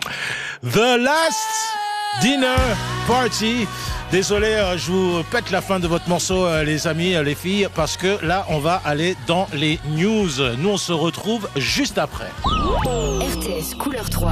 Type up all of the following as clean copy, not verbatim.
The Last Dinner Party. Désolé, je vous pète la fin de votre morceau, les amis, les filles, parce que là, on va aller dans les news. Nous, on se retrouve juste après. RTS Couleur 3.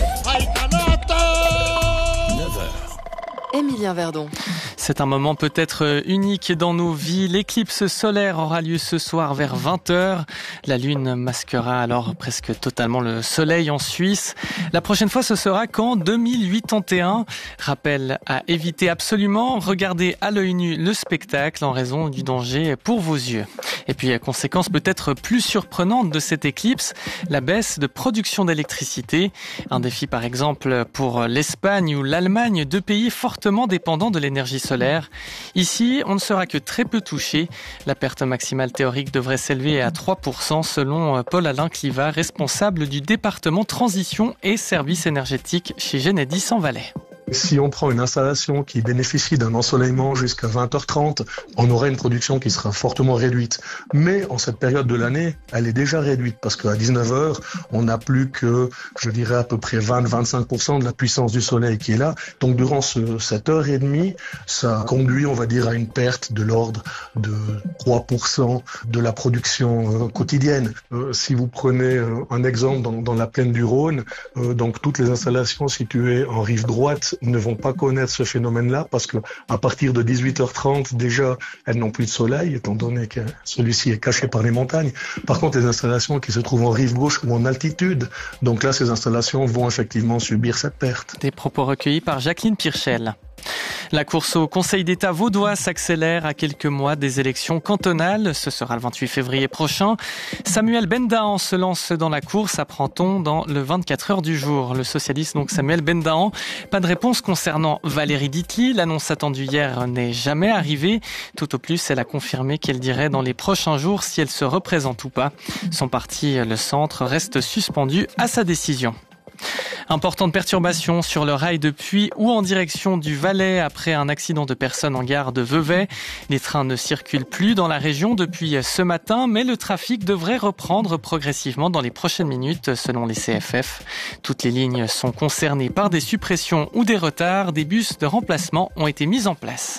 9h. Émilien Verdon. C'est un moment peut-être unique dans nos vies. L'éclipse solaire aura lieu ce soir vers 20h. La lune masquera alors presque totalement le soleil en Suisse. La prochaine fois, ce sera qu'en 2081. Rappel à éviter absolument. Regardez à l'œil nu le spectacle en raison du danger pour vos yeux. Et puis, conséquence peut-être plus surprenante de cette éclipse, la baisse de production d'électricité. Un défi par exemple pour l'Espagne ou l'Allemagne, deux pays fortement dépendants de l'énergie solaire. Ici, on ne sera que très peu touché. La perte maximale théorique devrait s'élever à 3% selon Paul-Alain Clivat, responsable du département transition et services énergétiques chez Genedis en Valais. Si on prend une installation qui bénéficie d'un ensoleillement jusqu'à 20h30, on aurait une production qui sera fortement réduite. Mais en cette période de l'année, elle est déjà réduite parce qu'à 19h, on n'a plus que, je dirais, à peu près 20-25% de la puissance du soleil qui est là. Donc durant cette heure et demie, ça conduit, on va dire, à une perte de l'ordre de 3% de la production quotidienne. Si vous prenez un exemple dans la plaine du Rhône, donc toutes les installations situées en rive droite ne vont pas connaître ce phénomène-là parce que à partir de 18h30, déjà, elles n'ont plus de soleil, étant donné que celui-ci est caché par les montagnes. Par contre, les installations qui se trouvent en rive gauche ou en altitude, donc là, ces installations vont effectivement subir cette perte. Des propos recueillis par Jacqueline Pirchel. La course au Conseil d'État vaudois s'accélère à quelques mois des élections cantonales. Ce sera le 28 février prochain. Samuel Bendahan se lance dans la course, apprend-on, dans le 24 heures du jour. Le socialiste, donc Samuel Bendahan. Pas de réponse concernant Valérie Ditli. L'annonce attendue hier n'est jamais arrivée. Tout au plus, elle a confirmé qu'elle dirait dans les prochains jours si elle se représente ou pas. Son parti, le Centre, reste suspendu à sa décision. Importante perturbation sur le rail de Puy ou en direction du Valais après un accident de personnes en gare de Vevey. Les trains ne circulent plus dans la région depuis ce matin, mais le trafic devrait reprendre progressivement dans les prochaines minutes selon les CFF. Toutes les lignes sont concernées par des suppressions ou des retards. Des bus de remplacement ont été mis en place.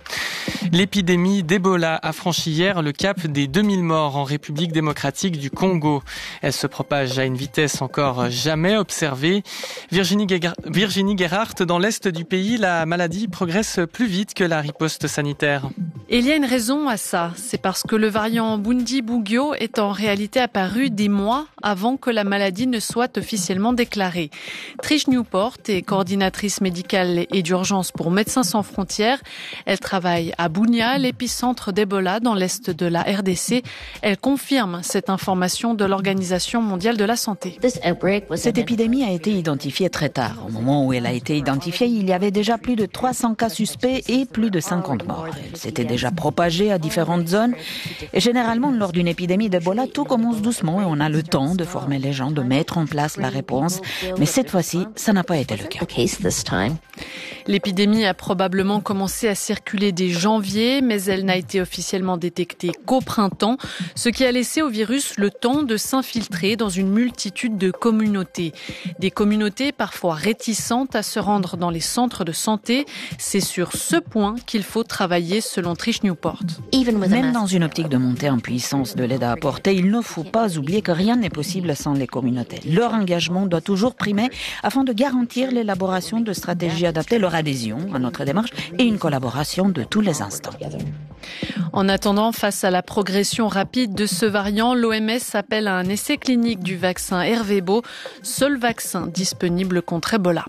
L'épidémie d'Ebola a franchi hier le cap des 2000 morts en République démocratique du Congo. Elle se propage à une vitesse encore jamais observée. Virginie Gerhardt, dans l'est du pays, la maladie progresse plus vite que la riposte sanitaire. Et il y a une raison à ça. C'est parce que le variant Bundibugyo est en réalité apparu des mois avant que la maladie ne soit officiellement déclarée. Trish Newport est coordinatrice médicale et d'urgence pour Médecins sans frontières. Elle travaille à Bunia, l'épicentre d'Ebola dans l'est de la RDC. Elle confirme cette information de l'Organisation mondiale de la santé. Cette épidémie a été identifiée très tard. Au moment où elle a été identifiée, il y avait déjà plus de 300 cas suspects et plus de 50 morts. Elle s'était déjà propagée à différentes zones. Et généralement, lors d'une épidémie d'Ebola, tout commence doucement et on a le temps de former les gens, de mettre en place la réponse. Mais cette fois-ci, ça n'a pas été le cas. L'épidémie a probablement commencé à circuler dès janvier, mais elle n'a été officiellement détectée qu'au printemps, ce qui a laissé au virus le temps de s'infiltrer dans une multitude de communautés. Des communautés parfois réticentes à se rendre dans les centres de santé. C'est sur ce point qu'il faut travailler selon Trish Newport. Même dans une optique de montée en puissance de l'aide à apporter, il ne faut pas oublier que rien n'est possible sans les communautés. Leur engagement doit toujours primer afin de garantir l'élaboration de stratégies adaptées, leur adhésion à notre démarche et une collaboration de tous les instants. En attendant, face à la progression rapide de ce variant, l'OMS appelle à un essai clinique du vaccin Ervebo, seul vaccin disponible contre Ebola.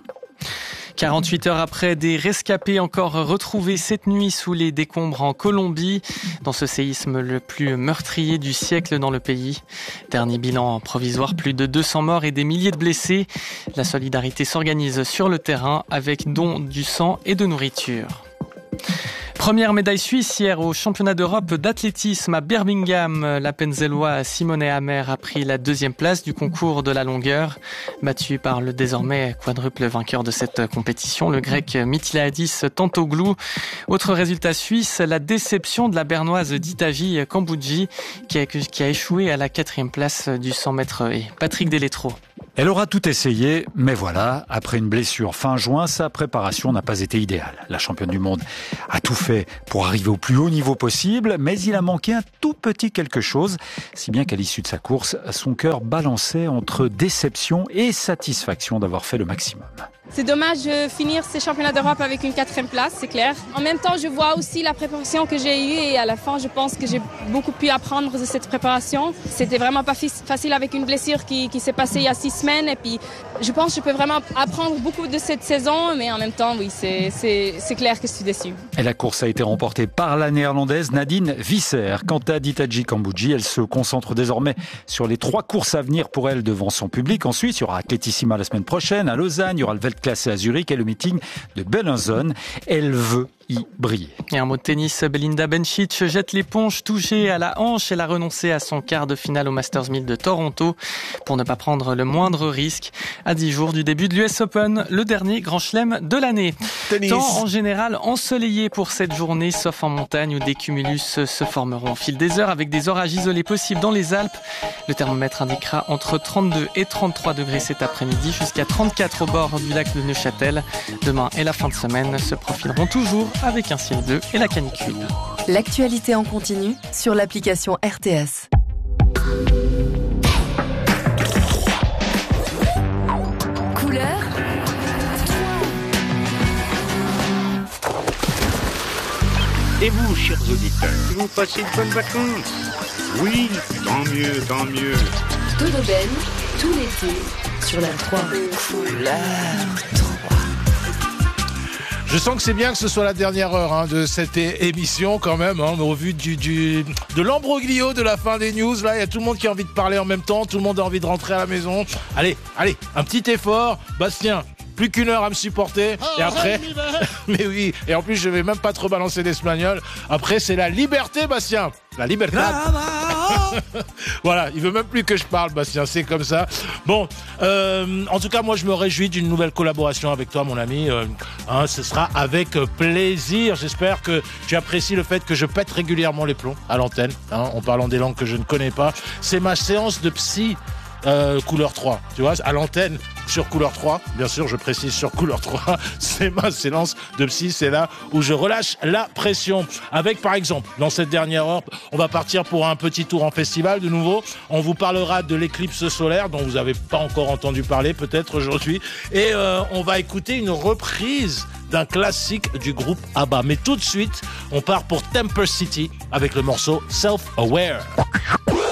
48 heures après, des rescapés encore retrouvés cette nuit sous les décombres en Colombie, dans ce séisme le plus meurtrier du siècle dans le pays. Dernier bilan provisoire, plus de 200 morts et des milliers de blessés. La solidarité s'organise sur le terrain avec dons du sang et de nourriture. Première médaille suisse hier au championnat d'Europe d'athlétisme à Birmingham. L'Appenzellois Simone Hammer a pris la deuxième place du concours de la longueur. Battu par le désormais quadruple vainqueur de cette compétition, le grec Mitiládis Tantoglou. Autre résultat suisse, la déception de la bernoise Ditavi Kambudji qui a échoué à la 4e place du 100 mètres et Patrick Deletro. Elle aura tout essayé, mais voilà, après une blessure fin juin, sa préparation n'a pas été idéale. La championne du monde a tout fait pour arriver au plus haut niveau possible, mais il a manqué un tout petit quelque chose, si bien qu'à l'issue de sa course, son cœur balançait entre déception et satisfaction d'avoir fait le maximum. C'est dommage de finir ces championnats d'Europe avec une 4e place, c'est clair. En même temps, je vois aussi la préparation que j'ai eue et à la fin, je pense que j'ai beaucoup pu apprendre de cette préparation. C'était vraiment pas facile avec une blessure qui s'est passée il y a 6 semaines et puis je pense que je peux vraiment apprendre beaucoup de cette saison, mais en même temps, oui, c'est clair que je suis déçue. Et la course a été remportée par la néerlandaise Nadine Visser. Quant à Ditatji Kambodji, elle se concentre désormais sur les 3 courses à venir pour elle devant son public. Ensuite, il y aura Atletissima la semaine prochaine à Lausanne, il y aura le classé à Zurich et le meeting de Bellinzone. Elle veut y briller. Et un mot de tennis, Belinda Bencic jette l'éponge, touchée à la hanche. Elle a renoncé à son quart de finale au Masters 1000 de Toronto pour ne pas prendre le moindre risque. À 10 jours du début de l'US Open, le dernier grand chelem de l'année. Tennis. Temps en général ensoleillé pour cette journée, sauf en montagne où des cumulus se formeront au fil des heures avec des orages isolés possibles dans les Alpes. Le thermomètre indiquera entre 32 et 33 degrés cet après-midi, jusqu'à 34 au bord du lac de Neuchâtel. Demain et la fin de semaine se profileront toujours avec un ciel bleu et la canicule. L'actualité en continu sur l'application RTS. Couleur. Et vous, chers auditeurs, vous passez de bonnes vacances? Oui, tant mieux, tant mieux. Tout d'aubaine, tout l'été, sur la 3. Couleur 3. Je sens que c'est bien que ce soit la dernière heure de cette émission quand même, au vu de l'ambroglio de la fin des news. Là, il y a tout le monde qui a envie de parler en même temps, tout le monde a envie de rentrer à la maison. Allez, un petit effort. Bastien, plus qu'une heure à me supporter. Et après, mais oui, et en plus je vais même pas trop balancer l'espagnol. Après c'est la liberté, Bastien. La liberté. Voilà, il veut même plus que je parle, Bastien, c'est comme ça. Bon, en tout cas, moi je me réjouis d'une nouvelle collaboration avec toi, mon ami. Ce sera avec plaisir. J'espère que tu apprécies le fait que je pète régulièrement les plombs à l'antenne, en parlant des langues que je ne connais pas. C'est ma séance de psy. Couleur 3, tu vois, à l'antenne sur Couleur 3, bien sûr je précise sur Couleur 3, c'est ma séance de psy, c'est là où je relâche la pression. Avec par exemple, dans cette dernière heure, on va partir pour un petit tour en festival de nouveau, on vous parlera de l'éclipse solaire dont vous n'avez pas encore entendu parler peut-être aujourd'hui, et on va écouter une reprise d'un classique du groupe ABBA. Mais tout de suite, on part pour Temper City avec le morceau Self-Aware.